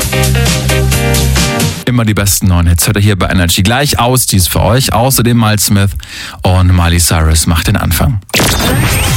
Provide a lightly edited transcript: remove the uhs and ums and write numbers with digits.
Immer die besten neuen Hits hört ihr hier bei Energy. Gleich aus, die ist für euch. Außerdem Miles Smith und Miley Cyrus macht den Anfang.